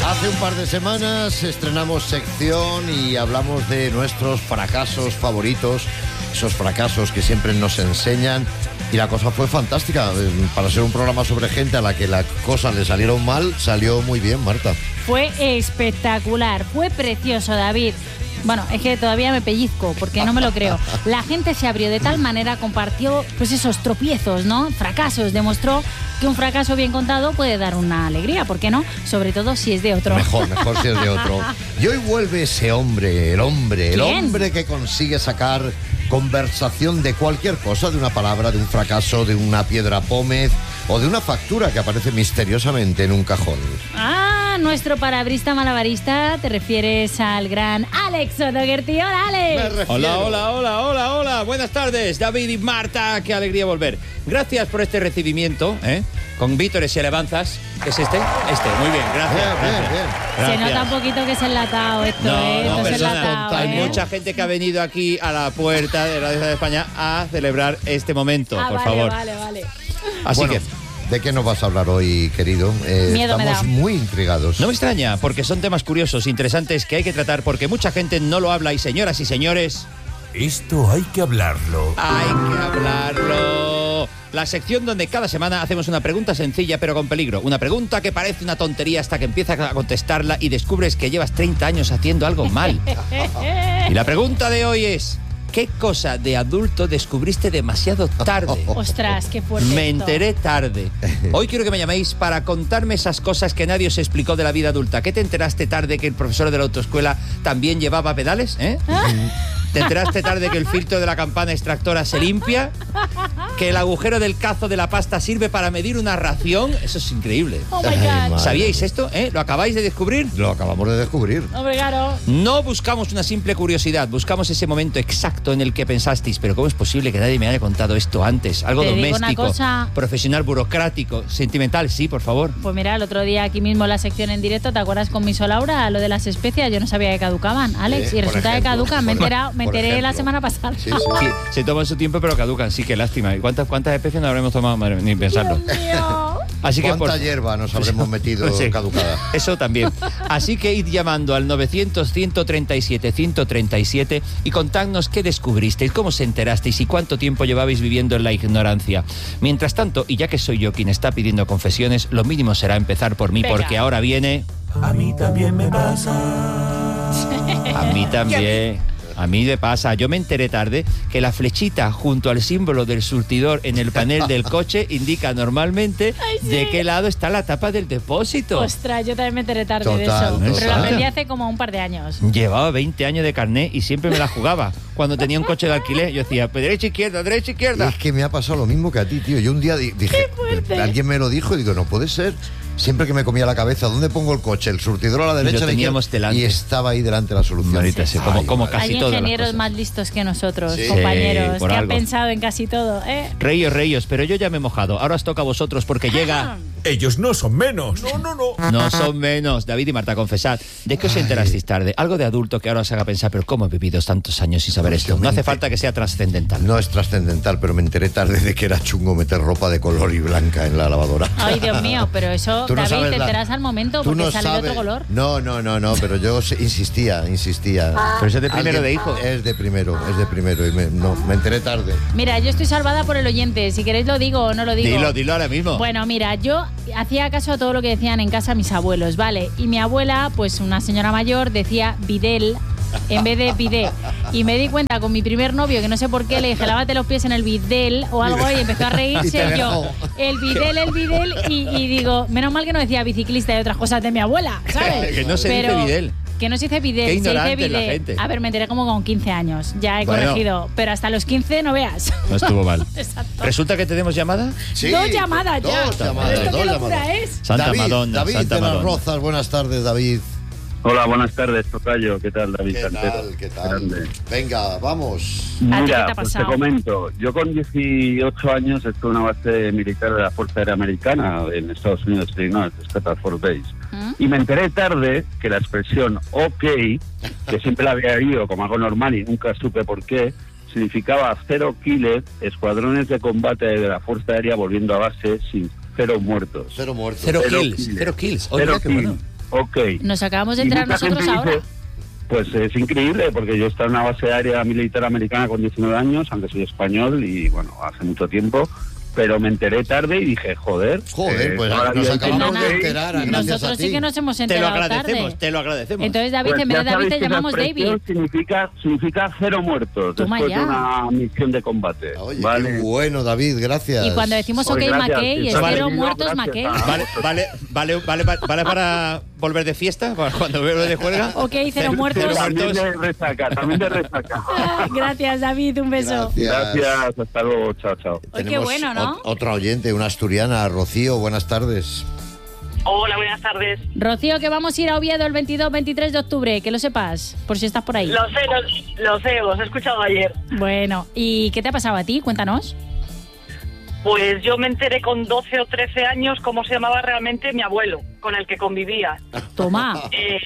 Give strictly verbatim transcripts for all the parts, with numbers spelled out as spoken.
Hace un par de semanas estrenamos sección y hablamos de nuestros fracasos favoritos, esos fracasos que siempre nos enseñan, y la cosa fue fantástica. Para ser un programa sobre gente a la que las cosas le salieron mal, salió muy bien, Marta. Fue espectacular, fue precioso, David. Bueno, es que todavía me pellizco, porque no me lo creo. La gente se abrió de tal manera, compartió pues esos tropiezos, ¿no? Fracasos, demostró que un fracaso bien contado puede dar una alegría, ¿por qué no? Sobre todo si es de otro. Mejor, mejor si es de otro. Y hoy vuelve ese hombre, el hombre, el ¿Quién? hombre que consigue sacar conversación de cualquier cosa, de una palabra, de un fracaso, de una piedra pómez o de una factura que aparece misteriosamente en un cajón. Ah, nuestro parabrista malabarista, te refieres al gran Alex O'Doherty. Hola, Alex. Hola, hola, hola, hola, hola. Buenas tardes, David y Marta. Qué alegría volver. Gracias por este recibimiento, ¿eh? Con vítores y alabanzas. ¿Qué es este? Este, muy bien, gracias. Bien, gracias. bien, bien. Se Gracias. nota un poquito que es enlatado esto, No, ¿eh? no, Esto es perdona. enlatado, Hay ¿eh? mucha gente que ha venido aquí a la puerta de la Radio de España a celebrar este momento, Ah, por vale, favor. vale, vale. Así Bueno, que ¿de qué nos vas a hablar hoy, querido? Eh, Miedo me estamos da. muy intrigados. no me extraña, porque son temas curiosos, interesantes, que hay que tratar, porque mucha gente no lo habla. Y señoras y señores, Esto hay que hablarlo. hay que hablarlo. La sección donde cada semana hacemos una pregunta sencilla pero con peligro. Una pregunta que parece una tontería hasta que empiezas a contestarla y descubres que llevas treinta años haciendo algo mal. Y la pregunta de hoy es: ¿qué cosa de adulto descubriste demasiado tarde? Ostras, qué fuerte. Me esto. enteré tarde. Hoy quiero que me llaméis para contarme esas cosas que nadie os explicó de la vida adulta. ¿Qué te enteraste tarde que el profesor de la autoescuela también llevaba pedales? ¿Eh? ¿Te enteraste tarde que el filtro de la campana extractora se limpia? ¿Que el agujero del cazo de la pasta sirve para medir una ración? Eso es increíble. Oh my Ay, God. madre. ¿Sabíais esto? ¿Eh? ¿Lo acabáis de descubrir? Lo acabamos de descubrir. Hombre, claro. No buscamos una simple curiosidad, buscamos ese momento exacto en el que pensasteis, pero ¿cómo es posible que nadie me haya contado esto antes? Algo Te digo una doméstico, cosa. profesional, burocrático, sentimental, sí, por favor. Pues mira, el otro día aquí mismo en la sección en directo, ¿te acuerdas con mi Laura? Lo de las especias, yo no sabía que caducaban, Alex. Sí, y por resulta que ejemplo, caducan. Me, he por- enterado- me por enteré la ejemplo. semana pasada. Sí, sí. Sí, se toman su tiempo pero caducan, sí, qué lástima. ¿Y cuántas, cuántas especies no habremos tomado? Madre, ni pensarlo. Dios mío. Así que ¿Cuánta por... hierba nos habremos metido Sí. caducada? Eso también. Así que id llamando al novecientos, ciento treinta y siete, ciento treinta y siete y contadnos qué descubristeis, cómo se enterasteis y cuánto tiempo llevabais viviendo en la ignorancia. Mientras tanto, y ya que soy yo quien está pidiendo confesiones, lo mínimo será empezar por mí, Venga. porque ahora viene... A mí también me pasa. A mí también. A mí me pasa. Yo me enteré tarde que la flechita junto al símbolo del surtidor en el panel del coche indica normalmente Ay, sí. de qué lado está la tapa del depósito. Ostras, yo también me enteré tarde de Total, eso. total. Pero lo aprendí hace como un par de años. Llevaba veinte años de carné y siempre me la jugaba. Cuando tenía un coche de alquiler, yo decía, pues derecha, izquierda, derecha, Y izquierda. es que me ha pasado lo mismo que a ti, tío. Yo un día di- dije, fuerte! alguien me lo dijo y digo, no puede ser. Siempre que me comía la cabeza, ¿dónde pongo el coche? El surtidor a la derecha, lo a la teníamos izquierda, delante. y estaba ahí delante la solución. Ahorita sí, como- como madre. casi Hay todas las ingenieros cosas. más listos que nosotros, Sí. compañeros, Sí, por que han algo. pensado en casi todo, ¿eh? Reíos, reíos, pero yo ya me he mojado. Ahora os toca a vosotros porque llega... Ellos no son menos. No, no, no. No son menos. David y Marta, confesad. ¿De qué os enterasteis tarde? Algo de adulto que ahora os haga pensar, pero ¿cómo he vivido tantos años sin saber Pues esto? yo me No hace enter- falta que sea trascendental. No es trascendental, pero me enteré tarde de que era chungo meter ropa de color y blanca en la lavadora. Ay, Dios mío, pero eso, Tú no David, sabes te la- enteras al momento Tú porque no sale de sabes. otro color. No, no, no, no, pero yo se- insistía, insistía. Pero eso es de primero Alguien- de hijo. Es de primero, es de primero. Y me, no, me enteré tarde. Mira, yo estoy salvada por el oyente. Si queréis lo digo o no lo digo. Dilo, dilo ahora mismo. Bueno, mira, yo hacía caso a todo lo que decían en casa mis abuelos, ¿vale? Y mi abuela, pues una señora mayor, decía bidel en vez de bidé. Y me di cuenta con mi primer novio, que no sé por qué, le dije, lávate los pies en el bidel o algo, y empezó a Y te reírse yo. dejó. El bidel, el bidel, y, y digo, menos mal que no decía biciclista y otras cosas de mi abuela, ¿sabes? Que no se Pero- dice bidel. Que no se dice bidel, Qué se dice ignorante es la bidé. gente. A ver, me enteré como con quince años, ya he Bueno. corregido, pero hasta los quince no veas. No estuvo mal. Exacto. ¿Resulta que tenemos llamada? Sí, Dos llamadas ya. Dos llamadas, ¿Esto dos qué locura llamadas. es? Santa David, Madonna, David Santa de las Madonna. Rozas, buenas tardes, David. Hola, buenas tardes, tocayo. ¿Qué tal, David ¿Qué Cantero? tal? ¿Qué tal? Grande. Venga, vamos. ¿A ti qué te Mira, ha pues te pasado? comento. Yo con dieciocho años estuve en una base militar de la Fuerza Aérea Americana en Estados Unidos, Illinois, Stafford Base. ¿Mm? Y me enteré tarde que la expresión OK, que siempre la había oído como algo normal y nunca supe por qué, significaba cero killed, escuadrones de combate de la Fuerza Aérea volviendo a base sin cero muertos. Cero muertos. Cero Cero kills. kills. Cero kills. Oye, Cero qué bueno. kills. OK. Nos acabamos de Y enterar mucha nosotros gente ahora. dice, pues es increíble, porque yo he estado en una base aérea militar americana con diecinueve años, aunque soy español y, bueno, hace mucho tiempo, pero me enteré tarde y dije, joder. Joder, eh, pues ahora nos yo acabamos entiendo de que- enterar, gracias a Nosotros ti. sí que nos hemos Te lo enterado agradecemos, tarde. te lo agradecemos. Entonces, David, Pues en vez ya de David sabéis te que esa llamamos expresión David. Significa, significa cero muertos Toma después ya. de una misión de combate. Oye, ¿vale? qué bueno, David, gracias. Y cuando decimos OK, Pues gracias, McKay, sí, es vale. cero No, muertos, gracias McKay. a- Vale, vale, vale, vale, vale, vale para volver de fiesta, para cuando vuelve de juerga. OK, cero muertos. También de resaca, también de resaca. Gracias, David, un beso. Gracias. Gracias, hasta luego, chao, chao. Oye, qué Tenemos bueno, ¿no? ot- otra oyente, una asturiana, Rocío, buenas tardes. Hola, buenas tardes. Rocío, que vamos a ir a Oviedo el veintidós veintitrés de octubre, que lo sepas, por si estás por ahí. Lo sé, lo, lo sé, os he escuchado ayer. Bueno, ¿y qué te ha pasado a ti? Cuéntanos. Pues yo me enteré con doce o trece años cómo se llamaba realmente mi abuelo, con el que convivía. Toma. Eh,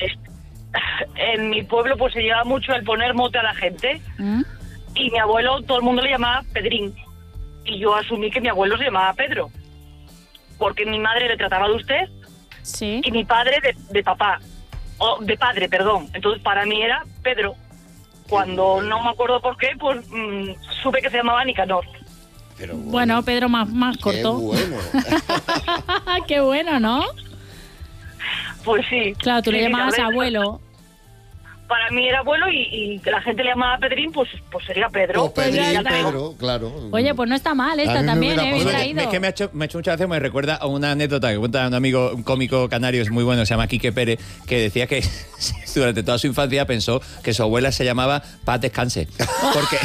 en mi pueblo pues se lleva mucho el poner mote a la gente ¿Mm? y mi abuelo todo el mundo le llamaba Pedrín. Y yo asumí que mi abuelo se llamaba Pedro, porque mi madre le trataba de usted Sí. y mi padre de, de papá, o de padre, perdón. Entonces para mí era Pedro. Cuando no me acuerdo por qué, pues mmm, supe que se llamaba Nicanor. Pero Bueno, Pedro más, más qué corto. bueno. Qué bueno, ¿no? Pues sí. Claro, tú Sí, le mi llamabas cabeza- abuelo. Para mí era abuelo y, y que la gente le llamaba Pedrín, pues, pues sería Pedro. O Pedrín, Ya te digo. Pedro, claro. Oye, pues no está mal A esta mí me también, hubiera ¿eh? Bien pasado. traído. Es que me ha hecho, me ha hecho mucha gracia, me recuerda a una anécdota que cuenta un amigo, un cómico canario, es muy bueno, se llama Quique Pérez, que decía que durante toda su infancia pensó que su abuela se llamaba Paz Descanse. Porque,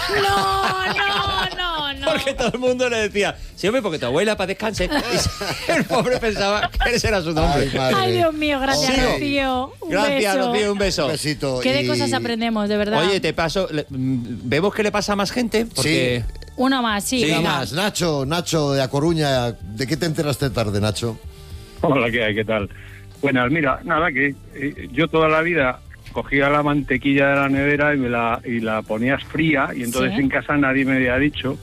No, no, no, no. porque todo el mundo le decía, sí, hombre, porque tu abuela Paz Descanse. Y el pobre pensaba que ese era su nombre. Ay, madre. Ay, Dios mío, gracias, Sí. Rocío. Un Gracias, beso. Rocío, un beso. Un besito. Qué de y- cosas aprendemos, de verdad. Oye, te paso, le- mm, vemos que le pasa a más gente, porque... Uno más, sí. Sí, Venga, venga. más, Nacho, Nacho de A Coruña, ¿de qué te enteraste tarde, Nacho? Hola, ¿qué hay? ¿Qué tal? Bueno, mira, nada, que eh, yo toda la vida cogía la mantequilla de la nevera y me la y la ponías fría y entonces Sí. en casa nadie me había dicho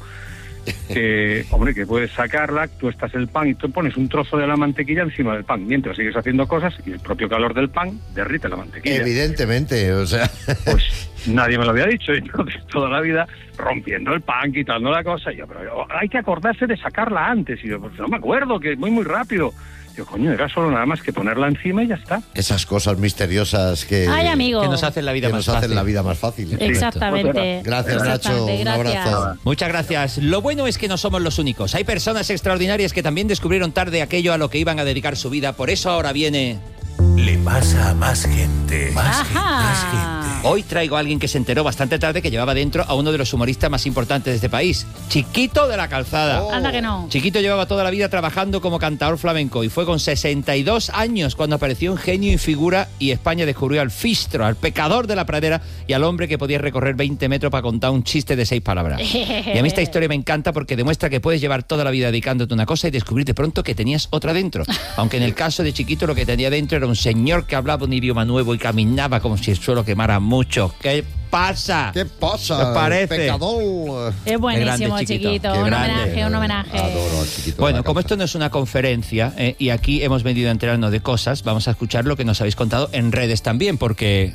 que, hombre, que puedes sacarla, tú estás el pan y tú pones un trozo de la mantequilla encima del pan mientras sigues haciendo cosas y el propio calor del pan derrite la mantequilla. Evidentemente, o sea... Pues nadie me lo había dicho, y entonces toda la vida rompiendo el pan, quitando la cosa, y yo, pero hay que acordarse de sacarla antes, y yo, pues no me acuerdo, que es muy muy rápido. Yo, coño, era solo nada más que ponerla encima y ya está. Esas cosas misteriosas que... Ay, amigo. Que nos hacen la vida que más nos fácil. hacen la vida más fácil. Exactamente. Gracias, Nacho. Exactamente, Un gracias. abrazo. Muchas gracias. Lo bueno es que no somos los únicos. Hay personas extraordinarias que también descubrieron tarde aquello a lo que iban a dedicar su vida. Por eso ahora viene... Le pasa a más gente. Más gente, más Ajá. gente. Hoy traigo a alguien que se enteró bastante tarde que llevaba dentro a uno de los humoristas más importantes de este país. Chiquito de la Calzada. Oh. Anda que no. Chiquito llevaba toda la vida trabajando como cantador flamenco y fue con sesenta y dos años cuando apareció en Genio y Figura y España descubrió al fistro, al pecador de la pradera y al hombre que podía recorrer veinte metros para contar un chiste de seis palabras. Y a mí esta historia me encanta porque demuestra que puedes llevar toda la vida dedicándote a una cosa y descubrir de pronto que tenías otra dentro. Aunque en el caso de Chiquito lo que tenía dentro era un señor que hablaba un idioma nuevo y caminaba como si el suelo quemara mucho. ¿Qué pasa? ¿Qué pasa? ¿Os parece? Pecador. Es buenísimo, grande, Chiquito. chiquito. Qué Un grande. homenaje, un homenaje. Adoro al Chiquito de Bueno, la como esto Calzada. no es una conferencia eh, y aquí hemos venido a enterarnos de cosas, vamos a escuchar lo que nos habéis contado en redes también, porque...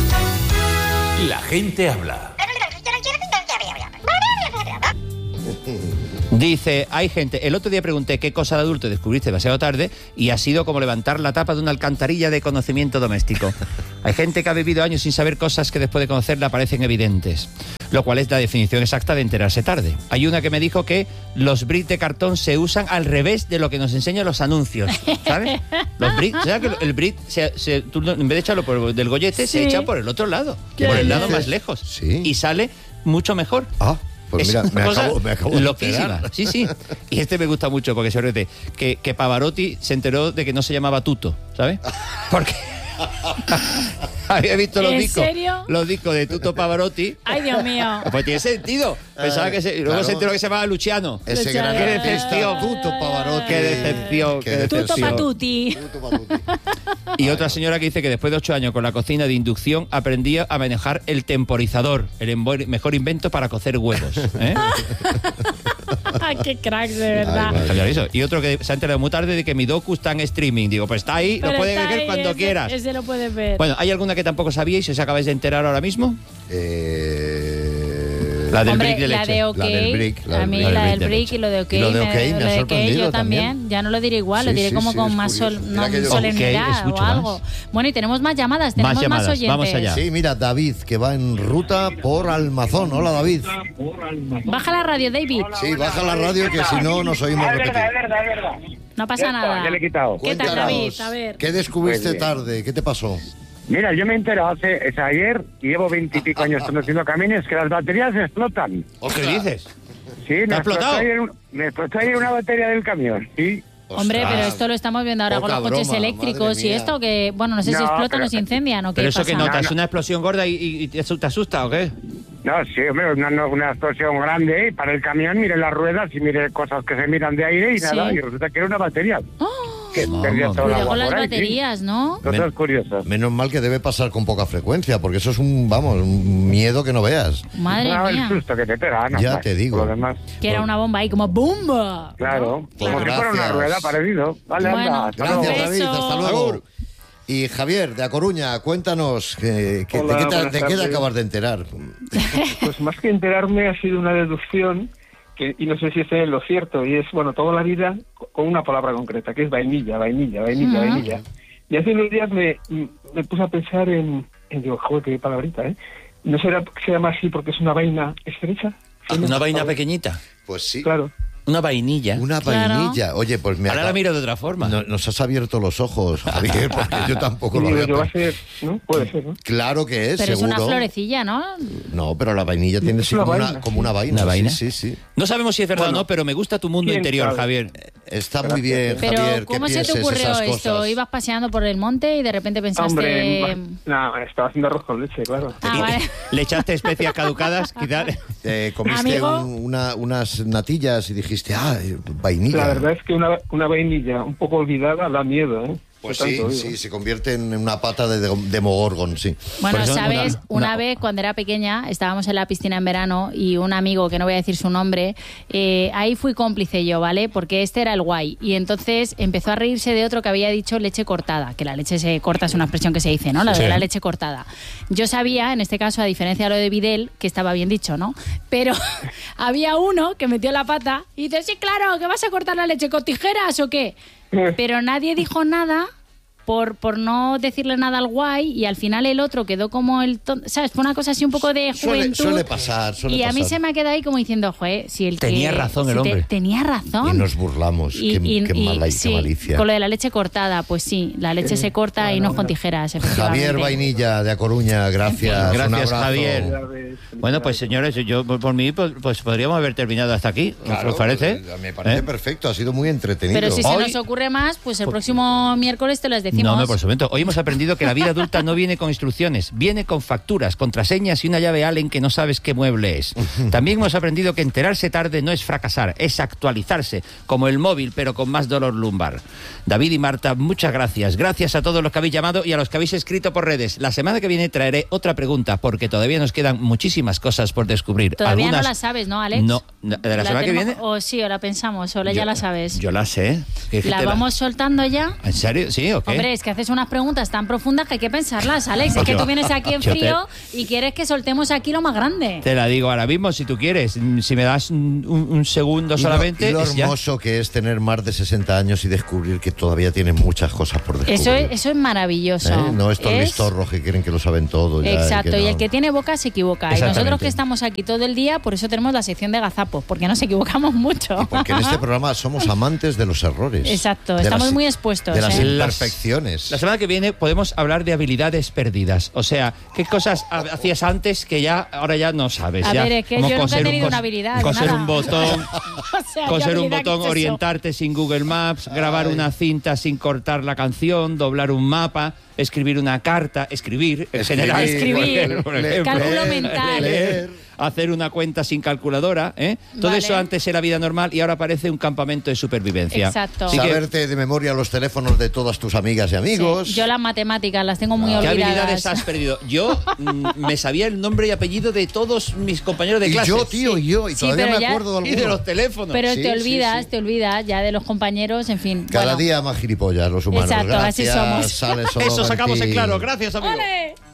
La gente habla. Dice, hay gente, el otro día pregunté qué cosa de adulto descubriste demasiado tarde y ha sido como levantar la tapa de una alcantarilla de conocimiento doméstico. Hay gente que ha vivido años sin saber cosas que después de conocerla parecen evidentes, lo cual es la definición exacta de enterarse tarde. Hay una que me dijo que los bricks de cartón se usan al revés de lo que nos enseñan los anuncios, ¿sabes? Los bricks, ¿sabes que el brick, se, se, tú en vez de echarlo por del gollete, se Sí. echa por el otro lado, ¿Qué por el lado dices? más lejos, Sí. y sale mucho mejor. Ah, pues Es mira, una me cosa acabo, me acabo de loquísima. enterar. Sí, sí. Y este me gusta mucho porque se ríe que, que Pavarotti se enteró de que no se llamaba Tuto, ¿sabes? Porque había visto los ¿En discos. serio? Los discos de Tuto Pavarotti. Ay, Dios mío. Pues tiene sentido. Pensaba que se, y luego claro. se enteró que se llamaba Luciano. Ese Qué gran decepción. artista, Tuto Pavarotti. Qué decepción, qué Tuto decepción. patuti. Tuto Pavarotti. Y otra señora que dice que después de ocho años con la cocina de inducción aprendía a manejar el temporizador, el embo- mejor invento para cocer huevos. ¿eh? Qué crack, de verdad. Ay, Cambiar eso. Y otro que se ha enterado muy tarde de que mi docu está en streaming. Digo, pues está ahí, Pero lo puedes está ver ahí, cuando ese- quieras. Ese lo puedes ver. Bueno, ¿hay alguna que tampoco sabíais y os acabáis de enterar ahora mismo? Eh... La del Hombre, brick de la leche. de OK, La del brick, la a del mí brick. la del de brick leche. y lo de OK, Y lo de OK me ha lo de OK sorprendido yo también. también. Ya no lo diré igual, lo Sí, diré sí, como sí, con es más curioso. sol- Mira no, que yo- solemnidad OK es mucho o algo. más. Bueno, y tenemos más llamadas, tenemos más, llamadas, oyentes. vamos allá. Sí, mira, David, que va en ruta por Almazón. Hola, David. Baja la radio, David. Sí, baja la radio que si no nos oímos Es repetir. verdad, es verdad, es verdad. No pasa Ya está, nada. ya le he quitado. ¿Qué tal, Cuéntanos, David? A ver. ¿qué descubriste Pues bien. tarde? ¿Qué te pasó? Mira, yo me he enterado hace es ayer y llevo veintipico años conduciendo camiones que las baterías explotan. ¿Qué dices? Sí, me ¿Te ha explotado? ayer un- me explotó ayer una batería del camión. Sí. Hombre, Ostras. pero esto lo estamos viendo ahora con Poca los coches broma, eléctricos madre y mía. esto que, bueno, no sé si No, explotan pero- o se incendian o qué Pero eso pasa. que notas, No, no. una explosión gorda y, y- y te asusta, te asusta, ¿o qué? No, sí, hombre, una, no- una explosión grande y para el camión, mire las ruedas y mire cosas que se miran de aire y Sí. nada, y resulta que era una batería. ¡Oh! Que Mamma perdía todo el Cuidado agua con las por ahí, sí. baterías, ¿no? Cosas curiosas. Menos mal que debe pasar con poca frecuencia, porque eso es un, vamos, un miedo que no veas. Madre No, el mía. susto que te pega, nada Ya más. te digo. Por lo demás, Que era una bomba ahí como ¡bomba! claro, Pues como si fuera una gracias. rueda parecido. Vale, Bueno, anda, hasta Gracias, luego. Un David. beso. Hasta luego. Y Javier, de A Coruña, cuéntanos, que, que- Hola, ¿de, qué te, buenas de qué te tardes. acabas de enterar? Pues más que enterarme ha sido una deducción que, y no sé si es en lo cierto, y es, bueno, toda la vida con una palabra concreta, que es vainilla, vainilla, vainilla, Ujú. vainilla. Y hace unos días me, me puse a pensar en, en digo, joder, qué palabrita, ¿eh? ¿No será que se llama así porque es una vaina estrecha? Una vaina pequeñita. Pues sí, Claro. Una vainilla. una Claro. vainilla. Oye, pues me Ahora acaba- la miro de otra forma. No- nos has abierto los ojos, Javier, porque yo tampoco Y lo digo, había yo va a pensado. ser, ¿no? Puede ser, ¿no? Claro que es, Pero es seguro. una florecilla, ¿no? No, pero la vainilla tiene Es sí una como, una, vaina, como sí. una vaina. ¿Una vaina? Sí, sí, sí. No sabemos si es verdad Bueno, o no, pero me gusta tu mundo ¿quién interior, sabe? Javier. Está muy bien, Pero Javier, que ¿cómo se te pienses ocurrió esas esto? cosas. ¿Ibas paseando por el monte y de repente pensaste... Hombre, no, estaba haciendo arroz con leche, claro. Ah, Y- vale. ¿Le echaste especias caducadas? Quizás. Eh, comiste Amigo. un- una- unas natillas y dijiste, ah, vainilla. La verdad es que una, una vainilla un poco olvidada da miedo, ¿eh? Pues De sí, tanto, digo. sí, se convierte en una pata de Demogorgon, sí. Bueno, Por eso sabes, una- una, una- vez cuando era pequeña estábamos en la piscina en verano y un amigo, que no voy a decir su nombre, eh, ahí fui cómplice yo, ¿vale? Porque este era el guay. Y entonces empezó a reírse de otro que había dicho leche cortada, que la leche se corta es una expresión que se dice, ¿no? La Sí. de la leche cortada. Yo sabía, en este caso, a diferencia de lo de Videl, que estaba bien dicho, ¿no? Pero había uno que metió la pata y dice, sí, claro, ¿que vas a cortar la leche con tijeras o qué? Pero nadie dijo nada por, por no decirle nada al guay y al final el otro quedó como el... ton- ¿Sabes? Fue una cosa así un poco de Suele, juventud. suele pasar, suele y a mí pasar. se me ha quedado ahí como diciendo, joder, si el Tenía que... razón el si te- hombre. tenía razón. Y nos burlamos, Y- qué, y- qué y- mala y sí, qué malicia. con lo de la leche cortada, pues sí, la leche se corta y no con tijeras, efectivamente. Javier Vainilla, de A Coruña, gracias. Gracias, un abrazo. Javier. Ya ves, Bueno, pues señores, yo por por mí pues, pues podríamos haber terminado hasta aquí. Claro, ¿Os parece? pues, me parece ¿Eh? perfecto, ha sido muy entretenido. Pero si se Hoy- nos ocurre más, pues el próximo miércoles te las decimos. No, no, por supuesto. Hoy hemos aprendido que la vida adulta no viene con instrucciones, viene con facturas, contraseñas y una llave Allen que no sabes qué mueble es. También hemos aprendido que enterarse tarde no es fracasar, es actualizarse, como el móvil, pero con más dolor lumbar. David y Marta, muchas gracias. Gracias a todos los que habéis llamado y a los que habéis escrito por redes. La semana que viene traeré otra pregunta, porque todavía nos quedan muchísimas cosas por descubrir. Todavía Algunas... no la sabes, ¿no, Alex? No, ¿de la, ¿La semana que tenemos- viene? O sí, o la pensamos, o la- ya Yo- la sabes. Yo la sé. ¿Qué- qué ¿La te vamos soltando ya? ¿En serio? ¿Sí o qué? Hombre, es que haces unas preguntas tan profundas que hay que pensarlas, Alex. Es Pues que yo- tú vienes aquí en yo te- frío y quieres que soltemos aquí lo más grande. Te la digo ahora mismo, si tú quieres. Mm, Si me das un, un- un segundo Y lo- solamente. y lo es ya. hermoso que es tener más de sesenta años y descubrir que todavía tienen muchas cosas por descubrir. Eso es, eso es maravilloso. ¿Eh? No estos Es- listorros que creen que lo saben todo. ya, Exacto, y no- el que tiene boca se equivoca. Y Exactamente. nosotros que estamos aquí todo el día, por eso tenemos la sección de gazapos, porque nos equivocamos mucho. Porque en este programa somos amantes de los errores. Exacto, de estamos las- muy expuestos, De las ¿eh? imperfecciones. La semana que viene podemos hablar de habilidades perdidas. O sea, ¿qué cosas ha- hacías antes que ya ahora ya no sabes? A ya, ver, es que como yo nunca he coser un tenido cos- una habilidad, Coser nada. un botón, O sea, ¿qué coser un habilidad botón, que es eso? orientarte sin Google Maps, grabar Ay. una cinta sin cortar la canción, doblar un mapa, escribir una carta, escribir en Escribir, general. Escribir, por ejemplo. cálculo mental. leer. hacer una cuenta sin calculadora, ¿eh? Todo Vale. eso antes era vida normal y ahora parece un campamento de supervivencia. Exacto. Así que, Saberte de memoria los teléfonos de todas tus amigas y amigos. Sí, yo las matemáticas las tengo muy ¿qué olvidadas. habilidades has perdido? Yo mm, me sabía el nombre y apellido de todos mis compañeros de Y clase. yo, tío, y yo, y Sí, todavía pero me ya- acuerdo de Y de algunos. los teléfonos. Pero Sí, te sí, olvidas, sí. te olvidas ya de los compañeros, en fin. Cada bueno. día más gilipollas los humanos. Exacto, así Gracias, somos. Sale Eso sacamos en Sologanti. claro. Gracias, amigo. ¡Ole!